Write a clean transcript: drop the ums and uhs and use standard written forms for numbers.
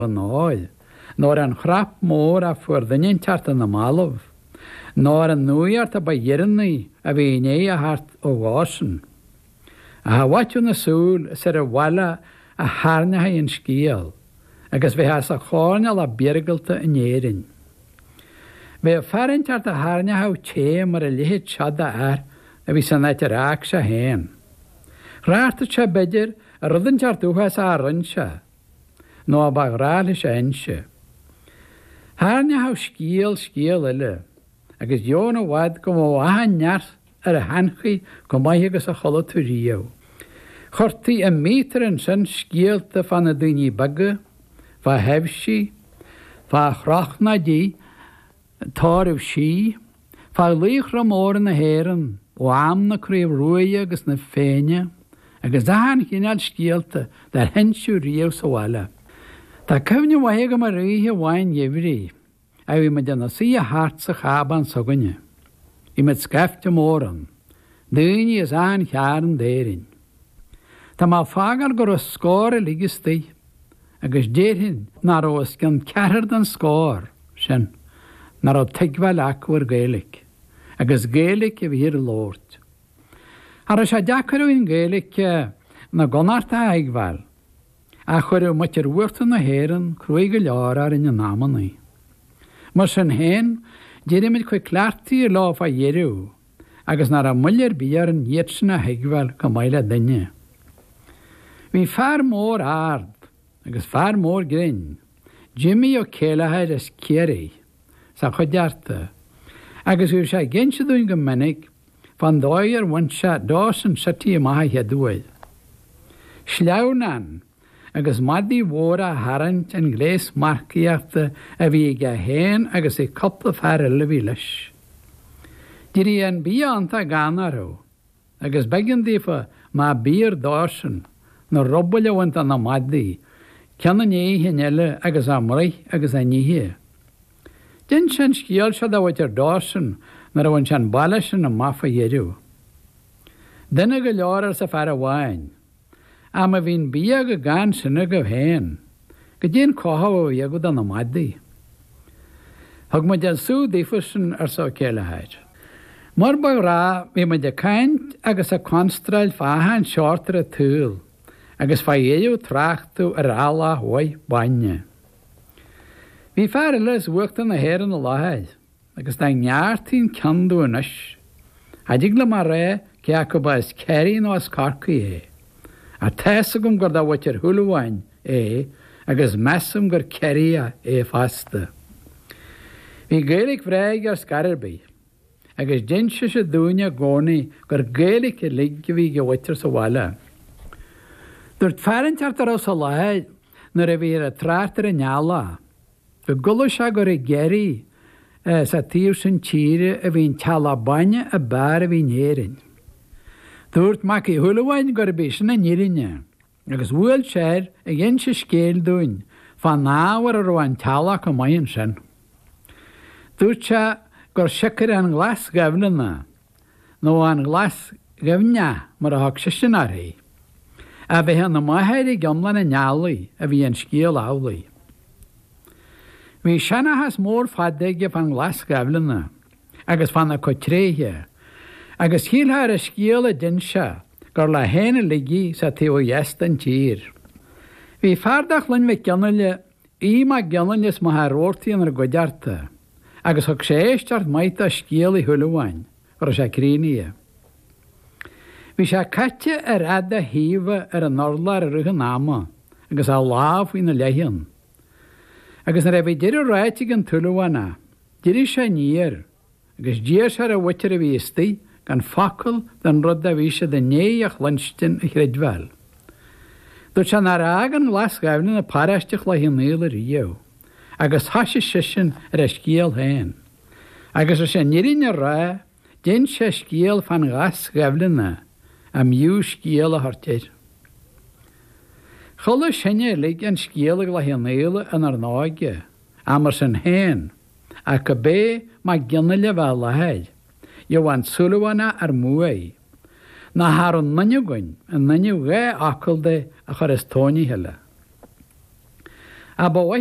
an áil, nóir an chrap mór a fuair dainn teart an na málamh, nóir an nuart a ba dhéannaí a bhí né a hart ó gásin. A hahaitú na súl sa a bhhaile a háirnethe an scíal, agus bhí has a cháneal a biergalta in éirin. Bhí a fearint art a háirnethe té mar a lihéad seada a bhí san éit arach sa héin. Ráirta se beidir a rudan teart úchas a rinse, nó a bag rála se inse. Háirnethe scíal ile, agus Jóna bhaid go bhhaithe neart ar a hanchaí go maithe agus a chola tú ríomh. Chortaí a mítar an sin scíalta fan na daoine bagga, fa hebsí, fa chrochnadí, táirh sí, fa líoch ramór na héireann, ó am na críomh ruaide agus na féine, agus dahan chinál scíalta dar hensú riamh sa bhile. Tá cemne bhaithe go mar ríthe bhain dhéhrí, a bhí me dena sí a hart sa chaban soganne. I me scefte móran, daoine is an chearan déirin. Tá má fágar gur a scóir a ligistí, agus déirhin nar os gan ceithir an scóir sin, nar ó teaghhail achhuir Gaelic, agus Gaelic a bhír lórt. Ar a sé deacarúin Gaelic na gonarta aighhail, a chuir mutir uirta na héireann cruig go lear in na námanaí. Mar sin héin, déirimid chuig cleartaí lá a dhéirú, agus nar a mullir bíar an dhéirsanna aighhail go maile daine. Bhí fear mór ard, agus fear mór grin, Jimmy ó céilethe is céirí, sa chudearta, agus bhí sé ginseadún go minic fan dóir bhainse dásan satí maithe headúil. Sleabhnan, agus maddí mhóra a harant an gléas marcaíochta a bhí go héin agus é coppla fear le bhí leis. Dirí an bí anta ganarú, agus began dífa má bír dásan na robbaile bhaint na maddaí, ceanna né hinile agus amraith agus a níthe. Din sin scíal se bhaitir dásan nar a bhain sean bailesin na mafa dhéirú. Duna go leorar sa fear a bháin, am a bhín bí go gan sinna go héin, go dtíon cóthah bhí go na maddaí. Thug mu dean sú dífasin ar sa céiletheid. Mar ba rá bhí me de caint agus a constrail fáhan seirtar a túil, agus fa éú trachtú ar ála hóid baine. Bhí fear leis bhuachta na héireann na láthaid, agus dá neartín ceanú inis. Haidig le mar ré ceach go ba is ceirí nó is carcaí é. A teasa gom gur dá bhaitir thuúlaháin é, agus measam gur ceirí é fasta. Bhí Gaelic bhréig ar Scarabí, agus dinse se dúine gcónaí gur Gaelic ligge bhí go bhaitir sa bhaile. Dúirt fearint ar sa láthaid nar a bhí a trátar a neala, go gula se gur i geirí sa tír san tíre a bhín talabbaine a bear a bhí néirin. Dúirt mac í thuúlaháin gur bí sin na nírinne, agus bhfuil séir a gin se scéal dúin fan náhar a roiin tala go maion sin. Dúirt se gur sicar an glas gabhlanna, nó an glas gabhne mar a thug se sin arí. A bhí na maithéir i gomlan na nealaí a bhí an scíal álaí. Bhí sena has mór fadaige fan glas gabhlanna, agus fan na cotréthe, agus hílthar a scíal a dinse gur le héna ligí sa tí ó dhéast an tír. Bhí feardach linn bheith ceannaile íma ceannaile má róirtaíon ar godearta, agus thug sé éisteart maith a scíal i thuúlaháin gur sé críníe. Bhí sé caite ar ada híomh ar an norlar a rucha náma, agus á láh í na leitheann. Agus na raibh deireadh ráitigh an tualanna, deireadh sé níor, agus díar sé a bhaitir a bhí istí gan facail den rud a bhí sé de néach linstin a chreidhil. Dúirt se nar agan glas gabhlanna na páiraisteach le hinnéal a riamh, agus thoise sisin ar a scíal héin. Agus a sé nírin a rá, din sé scíal fan glas gabhlanna, a miú scíal a hartéir. Chola sinne lig an scíal le hinnéal an ar náige, amar san héin, a go bé má ginnaile bheith lehéid, jo an súlahána ar muaí, na haar an nanneúgain, an nanneú gé acalde a chur is tóní heile. a ba